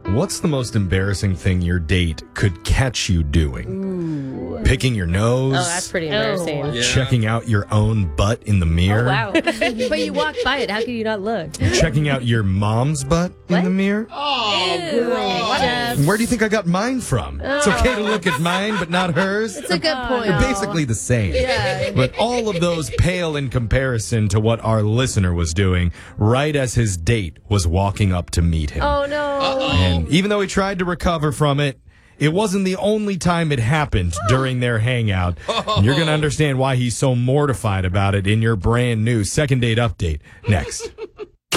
What's the most embarrassing thing your date could catch you doing? Picking your nose? Oh, that's pretty embarrassing. Yeah. Checking out your own butt in the mirror? Wow. But you walked by it. How could you not look? Checking out your mom's butt in the mirror? Jeff. Where do you think I got mine from? It's okay to look at mine, but not hers. It's a good point. They're basically the same. Yeah. But all of those pale in comparison to what our listener was doing right as his date was walking up to meet him. Oh, no. And even though he tried to recover from it, it wasn't the only time it happened during their hangout. And you're going to understand why he's so mortified about it in your brand new second date update next.